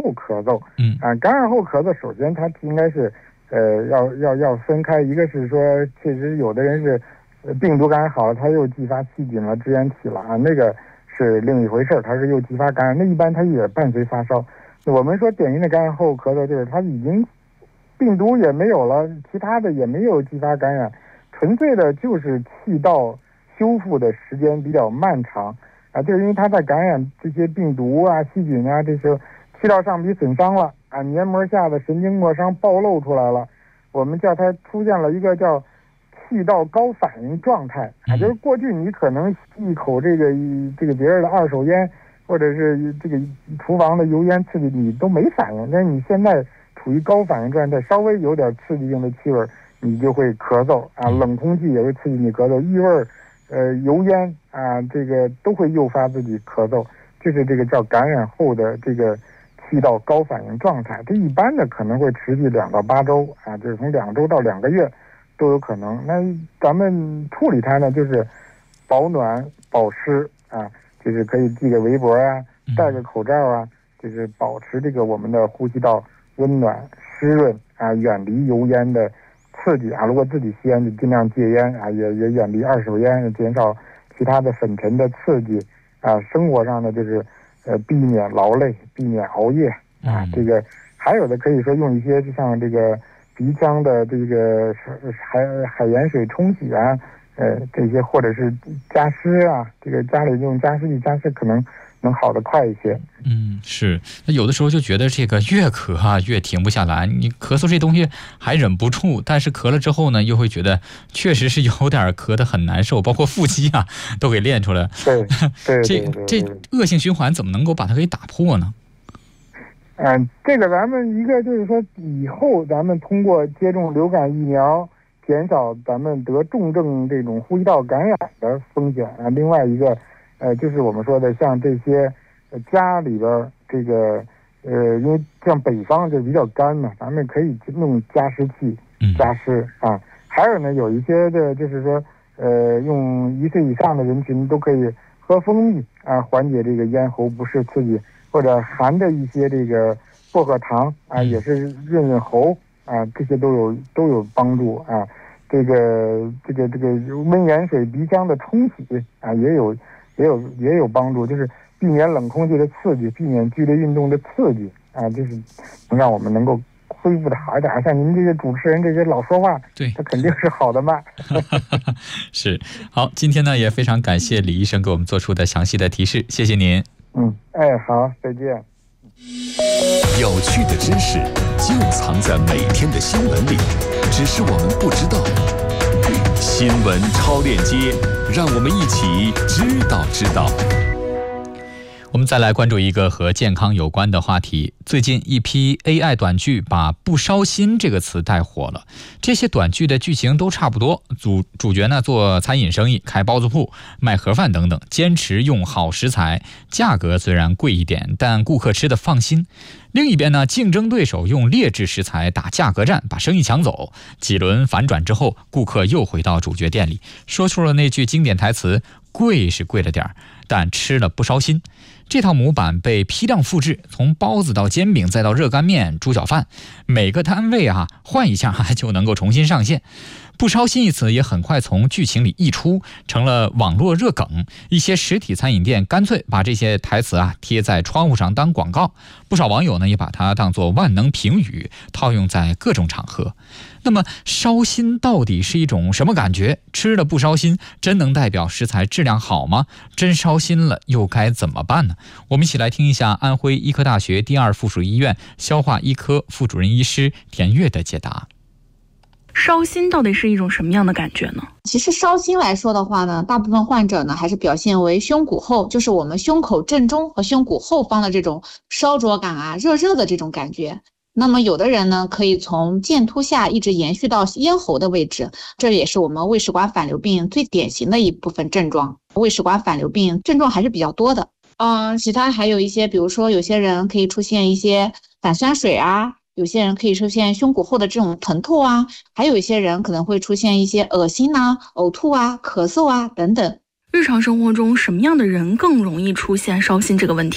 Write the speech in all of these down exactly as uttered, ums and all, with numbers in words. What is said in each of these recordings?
后咳嗽。 嗯啊，感染后咳嗽，首先它应该是呃要要要分开，一个是说确实有的人是病毒感染好了，他又继发细菌了、支原体了啊，那个是另一回事，他是又继发感染，那一般他也伴随发烧。我们说典型的感染后咳嗽就是他已经病毒也没有了，其他的也没有继发感染，纯粹的就是气道修复的时间比较漫长啊，就是因为它在感染这些病毒啊、细菌啊，这时候气道上皮损伤了啊，黏膜下的神经末梢暴露出来了，我们叫它出现了一个叫气道高反应状态啊，就是过去你可能吸一口这个这个别人的二手烟，或者是这个厨房的油烟刺激你都没反应，但是你现在处于高反应状态，稍微有点刺激性的气味你就会咳嗽啊，冷空气也会刺激你咳嗽，异味呃油烟啊，这个都会诱发自己咳嗽，就是这个叫感染后的这个气道高反应状态。这一般的可能会持续两到八周啊，就是从两周到两个月都有可能。那咱们处理它呢，就是保暖保湿啊，就是可以系个围脖啊，戴个口罩啊，就是保持这个我们的呼吸道温暖湿润啊，远离油烟的刺激啊。如果自己吸烟就尽量戒烟啊，也也远离二手烟，减少其他的粉尘的刺激啊。生活上呢，就是呃避免劳累，避免熬夜啊。这个还有的可以说用一些就像这个鼻腔的这个海海盐水冲洗啊，呃这些或者是加湿啊，这个家里用加湿器加湿可能能好得快一些。 嗯，是。那有的时候就觉得这个越咳啊越停不下来，你咳嗽这东西还忍不住，但是咳了之后呢，又会觉得确实是有点咳得很难受，包括腹肌啊都给练出来。 对对对这这恶性循环怎么能够把它给打破呢？ 嗯，这个咱们一个就是说，以后咱们通过接种流感疫苗，减少咱们得重症这种呼吸道感染的风险啊。另外一个，呃，就是我们说的像这些家里边这个，呃，因为像北方就比较干嘛，咱们可以用加湿器加湿啊。还有呢，有一些的就是说，呃，用一岁以上的人群都可以喝蜂蜜啊，缓解这个咽喉不适刺激。或者含着一些这个薄荷糖啊，也是润润喉啊，这些都有都有帮助啊。这个这个这个温盐水鼻腔的冲洗啊，也有也有也有帮助，就是避免冷空气的刺激，避免剧烈运动的刺激啊，就是能让我们能够恢复的好一点。像您这些主持人这些老说话， 对， 他肯定是好的嘛。 是。好，今天呢也非常感谢李医生给我们做出的详细的提示，谢谢您。 嗯，哎，好，再见。 有趣的知识就藏在每天的新闻里，只是我们不知道。新闻超链接，让我们一起知道知道。 我们再来关注一个和健康有关的话题。最近一批 A I 短剧把不烧心这个词带火了。这些短剧的剧情都差不多，主主角呢做餐饮生意，开包子铺、卖盒饭等等，坚持用好食材，价格虽然贵一点，但顾客吃得放心。另一边呢，竞争对手用劣质食材打价格战，把生意抢走。几轮反转之后，顾客又回到主角店里，说出了那句经典台词：贵是贵了点，但吃了不烧心。这套模板被批量复制，从包子到煎饼再到热干面、猪脚饭，每个摊位啊换一下就能够重新上线。不烧心一词也很快从剧情里溢出，成了网络热梗。一些实体餐饮店干脆把这些台词啊贴在窗户上当广告，不少网友呢也把它当作万能评语，套用在各种场合。那么烧心到底是一种什么感觉？吃了不烧心，真能代表食材质量好吗？真烧心了又该怎么办呢？我们一起来听一下安徽医科大学第二附属医院消化医科副主任医师田月的解答。 烧心到底是一种什么样的感觉呢？ 其实烧心来说的话呢，大部分患者呢还是表现为胸骨后，就是我们胸口正中和胸骨后方的这种烧灼感啊，热热的这种感觉。那么有的人呢，可以从剑突下一直延续到咽喉的位置，这也是我们胃食管反流病最典型的一部分症状。胃食管反流病症状还是比较多的。嗯，其他还有一些，比如说有些人可以出现一些反酸水啊，有些人可以出现胸骨后的这种疼痛啊，还有一些人可能会出现一些恶心啊、呕吐啊、咳嗽啊等等。 日常生活中什么样的人更容易出现烧心这个问题呢？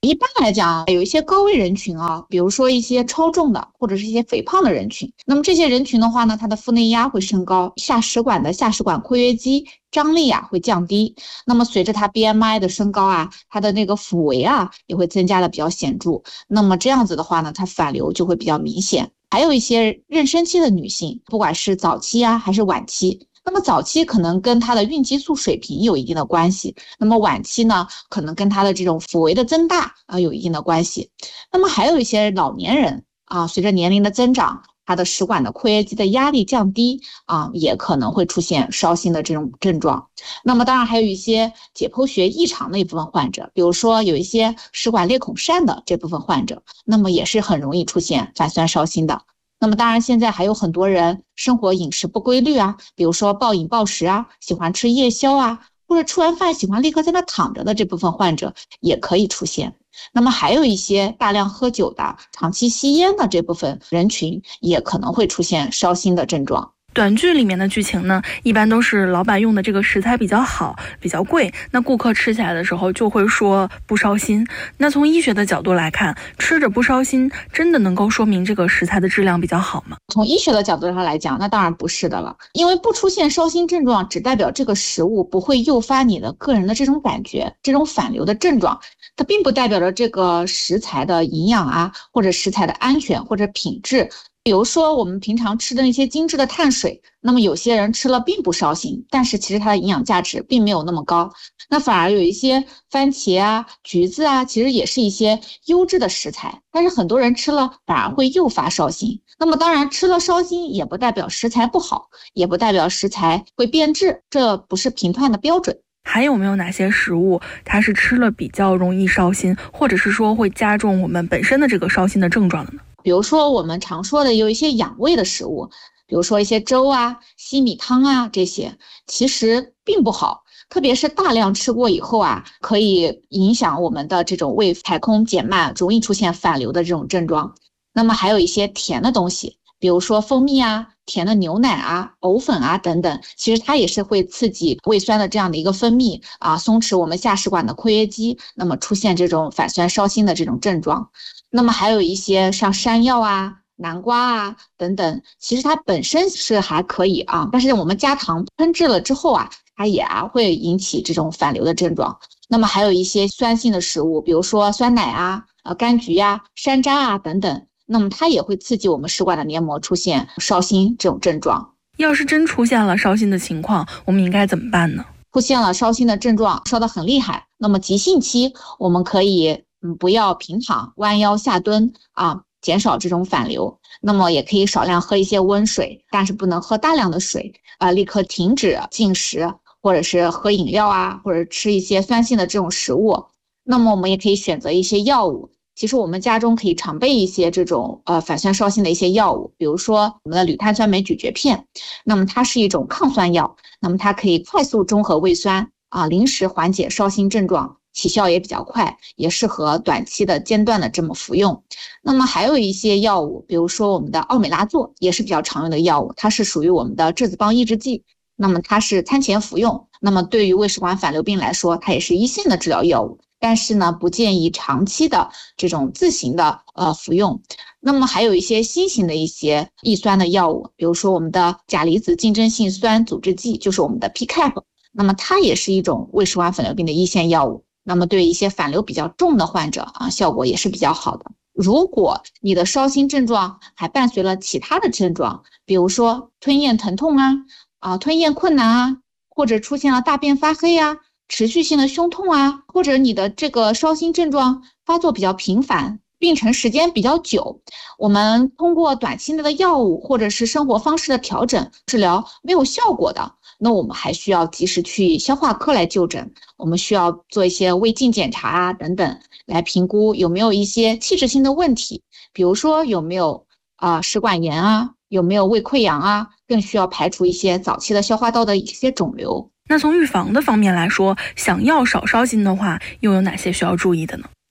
一般来讲，有一些高危人群啊，比如说一些超重的或者是一些肥胖的人群，那么这些人群的话呢，他的腹内压会升高，下食管的下食管括约肌张力啊会降低，那么随着他 B M I 的升高啊，他的那个腹围啊也会增加的比较显著，那么这样子的话呢，他反流就会比较明显。还有一些妊娠期的女性，不管是早期啊还是晚期，那么早期可能跟她的孕激素水平有一定的关系，那么晚期呢，可能跟她的这种腹围的增大啊有一定的关系。那么还有一些老年人啊，随着年龄的增长，他的食管的括约肌的压力降低啊，也可能会出现烧心的这种症状。那么当然还有一些解剖学异常的一部分患者，比如说有一些食管裂孔疝的这部分患者，那么也是很容易出现反酸烧心的。那么当然现在还有很多人生活饮食不规律啊，比如说暴饮暴食啊，喜欢吃夜宵啊，或者吃完饭喜欢立刻在那躺着的这部分患者也可以出现。那么还有一些大量喝酒的、长期吸烟的这部分人群也可能会出现烧心的症状。 短剧里面的剧情呢，一般都是老板用的这个食材比较好，比较贵，那顾客吃起来的时候就会说不烧心。那从医学的角度来看，吃着不烧心，真的能够说明这个食材的质量比较好吗？ 从医学的角度上来讲，那当然不是的了，因为不出现烧心症状，只代表这个食物不会诱发你的个人的这种感觉，这种反流的症状，它并不代表着这个食材的营养啊，或者食材的安全或者品质。比如说我们平常吃的那些精致的碳水，那么有些人吃了并不烧心，但是其实它的营养价值并没有那么高。那反而有一些番茄啊、橘子啊，其实也是一些优质的食材，但是很多人吃了反而会诱发烧心。那么当然吃了烧心也不代表食材不好，也不代表食材会变质，这不是评判的标准。 还有没有哪些食物它是吃了比较容易烧心，或者是说会加重我们本身的这个烧心的症状的呢？ 比如说我们常说的有一些养胃的食物，比如说一些粥啊、稀米汤啊，这些其实并不好，特别是大量吃过以后啊，可以影响我们的这种胃排空减慢，容易出现反流的这种症状。那么还有一些甜的东西，比如说蜂蜜啊、甜的牛奶啊、藕粉啊等等，其实它也是会刺激胃酸的这样的一个分泌啊，松弛我们下食管的括约肌，那么出现这种反酸烧心的这种症状。那么还有一些像山药啊、南瓜啊等等，其实它本身是还可以啊，但是我们加糖烹制了之后啊，它也啊会引起这种反流的症状。那么还有一些酸性的食物，比如说酸奶啊、呃柑橘呀、山楂啊等等，那么它也会刺激我们食管的黏膜出现烧心这种症状。 要是真出现了烧心的情况，我们应该怎么办呢？ 出现了烧心的症状，烧得很厉害，那么急性期我们可以嗯不要平躺，弯腰下蹲啊，减少这种反流。那么也可以少量喝一些温水，但是不能喝大量的水啊，立刻停止进食，或者是喝饮料啊，或者吃一些酸性的这种食物。那么我们也可以选择一些药物。其实我们家中可以常备一些这种呃反酸烧心的一些药物，比如说我们的铝碳酸镁咀嚼片，那么它是一种抗酸药，那么它可以快速中和胃酸啊，临时缓解烧心症状，起效也比较快，也适合短期的间断的这么服用。那么还有一些药物，比如说我们的奥美拉唑也是比较常用的药物，它是属于我们的质子帮抑制剂，那么它是餐前服用，那么对于胃食管反流病来说，它也是一线的治疗药物。但是呢，不建议长期的这种自行的呃服用。那么还有一些新型的一些抑酸的药物，比如说我们的钾离子竞争性酸阻滞剂，就是我们的 P C A P， 那么它也是一种胃食管反流病的一线药物。那么对一些反流比较重的患者啊，效果也是比较好的。如果你的烧心症状还伴随了其他的症状，比如说吞咽疼痛啊，啊吞咽困难啊，或者出现了大便发黑啊，持续性的胸痛啊，或者你的这个烧心症状发作比较频繁，病程时间比较久，我们通过短期内的药物或者是生活方式的调整治疗没有效果的，那我们还需要及时去消化科来就诊，我们需要做一些胃镜检查啊等等，来评估有没有一些器质性的问题，比如说有没有啊、呃、食管炎啊，有没有胃溃疡啊，更需要排除一些早期的消化道的一些肿瘤。 那从预防的方面来说，想要少烧心的话，又有哪些需要注意的呢？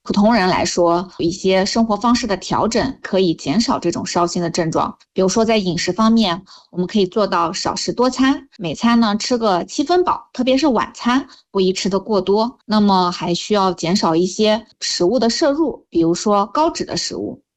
普通人来说，有一些生活方式的调整可以减少这种烧心的症状。比如说在饮食方面，我们可以做到少食多餐，每餐呢吃个七分饱，特别是晚餐不宜吃得过多。那么还需要减少一些食物的摄入，比如说高脂的食物。